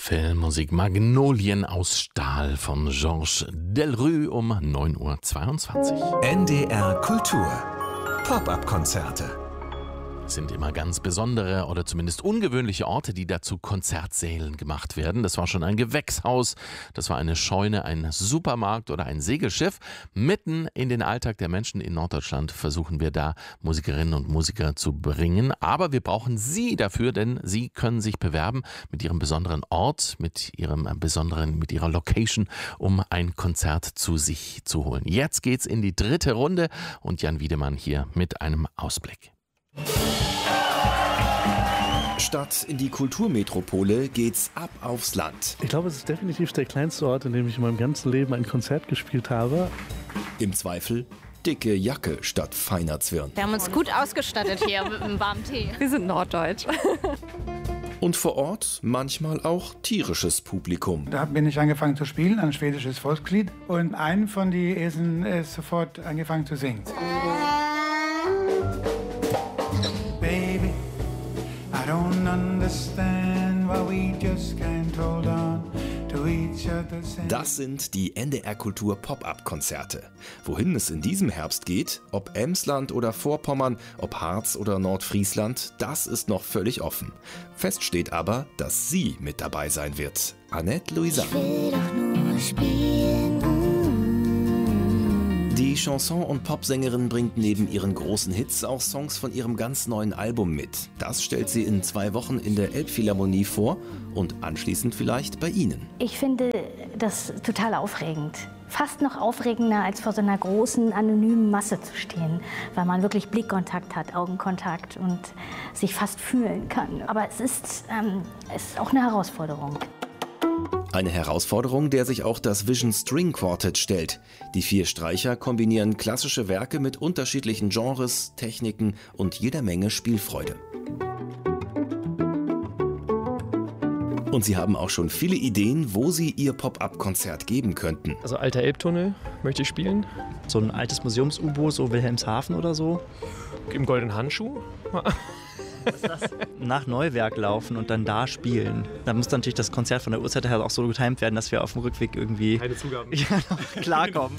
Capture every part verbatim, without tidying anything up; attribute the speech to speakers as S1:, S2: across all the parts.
S1: Filmmusik Magnolien aus Stahl von Georges Delerue um neun Uhr zweiundzwanzig.
S2: N D R Kultur Pop-up-Konzerte
S1: Sind immer ganz besondere oder zumindest ungewöhnliche Orte, die dazu Konzertsälen gemacht werden. Das war schon ein Gewächshaus, das war eine Scheune, ein Supermarkt oder ein Segelschiff. Mitten in den Alltag der Menschen in Norddeutschland versuchen wir da Musikerinnen und Musiker zu bringen. Aber wir brauchen Sie dafür, denn Sie können sich bewerben mit Ihrem besonderen Ort, mit Ihrem besonderen, mit Ihrer Location, um ein Konzert zu sich zu holen. Jetzt geht's in die dritte Runde und Jan Wiedemann hier mit einem Ausblick.
S3: Statt in die Kulturmetropole geht's ab aufs Land.
S4: Ich glaube, es ist definitiv der kleinste Ort, in dem ich in meinem ganzen Leben ein Konzert gespielt habe.
S3: Im Zweifel dicke Jacke statt feiner Zwirn.
S5: Wir haben uns gut ausgestattet hier mit einem warmen Tee.
S6: Wir sind norddeutsch.
S3: Und vor Ort manchmal auch tierisches Publikum.
S7: Da bin ich angefangen zu spielen, ein schwedisches Volkslied. Und einen von den Esen ist sofort angefangen zu singen. Baby, I don't understand why we just can't hold on to each other's hands.
S3: Das sind die N D R Kultur Pop-up-Konzerte. Wohin es in diesem Herbst geht, ob Emsland oder Vorpommern, ob Harz oder Nordfriesland, das ist noch völlig offen. Fest steht aber, dass sie mit dabei sein wird. Annette Louisanne.
S8: Ich will doch nur spielen.
S3: Die Chanson- und Popsängerin bringt neben ihren großen Hits auch Songs von ihrem ganz neuen Album mit. Das stellt sie in zwei Wochen in der Elbphilharmonie vor und anschließend vielleicht bei Ihnen.
S8: Ich finde das total aufregend. Fast noch aufregender, als vor so einer großen, anonymen Masse zu stehen, weil man wirklich Blickkontakt hat, Augenkontakt und sich fast fühlen kann. Aber es ist, ähm, es ist auch eine Herausforderung.
S3: Eine Herausforderung, der sich auch das Vision String Quartet stellt. Die vier Streicher kombinieren klassische Werke mit unterschiedlichen Genres, Techniken und jeder Menge Spielfreude. Und sie haben auch schon viele Ideen, wo sie ihr Pop-up-Konzert geben könnten.
S9: Also alter Elbtunnel möchte ich spielen.
S10: So ein altes Museums-U-Boot, so Wilhelmshaven oder so.
S9: Im Goldenen Handschuh.
S10: Was ist das? Nach Neuwerk laufen und dann da spielen. Da muss natürlich das Konzert von der Uhrzeit her auch so getimt werden, dass wir auf dem Rückweg irgendwie
S9: keine Zugaben
S10: ja, klarkommen.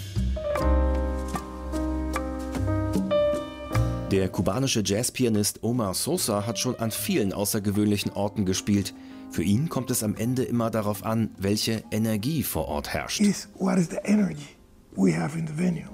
S3: Der kubanische Jazzpianist Omar Sosa hat schon an vielen außergewöhnlichen Orten gespielt. Für ihn kommt es am Ende immer darauf an, welche Energie vor Ort herrscht.
S11: Is what is the energy we have in the venue?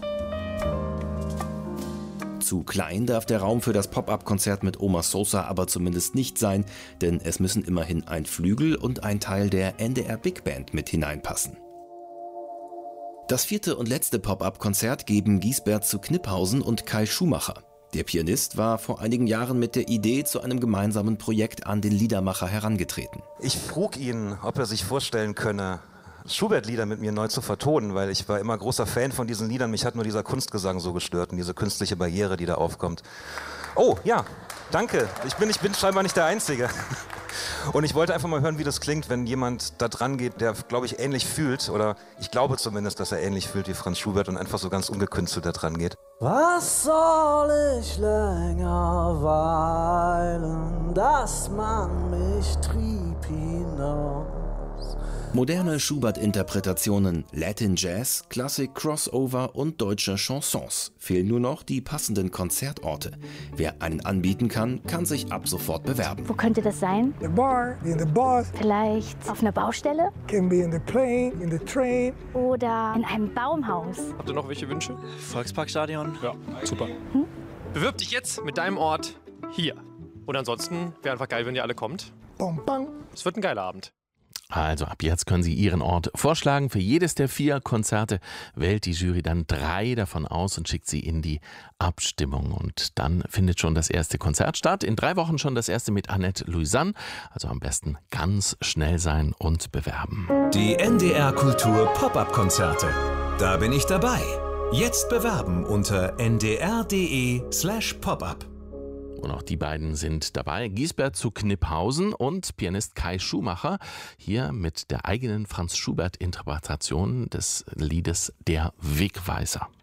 S3: Zu klein darf der Raum für das Pop-up-Konzert mit Omar Sosa aber zumindest nicht sein, denn es müssen immerhin ein Flügel und ein Teil der N D R Big Band mit hineinpassen. Das vierte und letzte Pop-up-Konzert geben Giesbert zu Kniphausen und Kai Schumacher. Der Pianist war vor einigen Jahren mit der Idee zu einem gemeinsamen Projekt an den Liedermacher herangetreten.
S12: Ich frug ihn, ob er sich vorstellen könne, Schubert-Lieder mit mir neu zu vertonen, weil ich war immer großer Fan von diesen Liedern. Mich hat nur dieser Kunstgesang so gestört und diese künstliche Barriere, die da aufkommt. Oh, ja, danke. Ich bin, ich bin scheinbar nicht der Einzige. Und ich wollte einfach mal hören, wie das klingt, wenn jemand da dran geht, der, glaube ich, ähnlich fühlt. Oder ich glaube zumindest, dass er ähnlich fühlt wie Franz Schubert und einfach so ganz ungekünstelt da dran geht.
S13: Was soll ich länger weilen, dass man mich trieb hinaus?
S3: Moderne Schubert-Interpretationen, Latin Jazz, Klassik, Crossover und deutsche Chansons. Fehlen nur noch die passenden Konzertorte. Wer einen anbieten kann, kann sich ab sofort bewerben.
S8: Wo könnte das sein?
S11: The bar, in the bus.
S8: Vielleicht auf einer Baustelle?
S11: Can be in the plane, in the train.
S8: Oder in einem Baumhaus?
S9: Habt ihr noch welche Wünsche?
S10: Volksparkstadion.
S9: Ja, super. Hm? Bewirb dich jetzt mit deinem Ort hier. Und ansonsten wäre einfach geil, wenn ihr alle kommt.
S11: Bom, bam.
S9: Es wird ein geiler Abend.
S1: Also ab jetzt können Sie Ihren Ort vorschlagen. Für jedes der vier Konzerte wählt die Jury dann drei davon aus und schickt sie in die Abstimmung. Und dann findet schon das erste Konzert statt. In drei Wochen schon das erste mit Annette Louisanne. Also am besten ganz schnell sein und bewerben.
S2: Die N D R Kultur Pop-up-Konzerte. Da bin ich dabei. Jetzt bewerben unter n d r punkt d e slash pop-up.
S1: Und auch die beiden sind dabei. Giesbert zu Kniphausen und Pianist Kai Schumacher. Hier mit der eigenen Franz Schubert-Interpretation des Liedes Der Wegweiser.